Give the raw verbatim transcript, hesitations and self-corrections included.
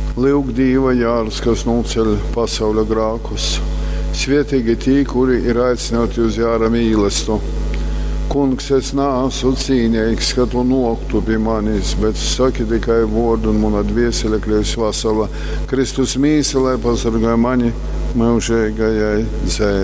Lūk Dieva jārus, kas noceļ pasaules grākus. Svētīgi tie, kuri ir aicināti uz jāra mīlestību. Kungs, es neesmu cīnīgs, ka tu noktu pie manis, bet saki tikai vārdu un mana dvēsele kļūs vesela. Kristus mīlestība pasargāja mani mūžīgajai dzīvei.